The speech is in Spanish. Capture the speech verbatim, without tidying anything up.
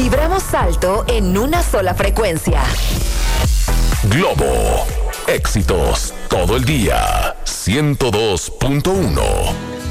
Vibramos alto en una sola frecuencia. Globo. Éxitos todo el día. ciento dos punto uno.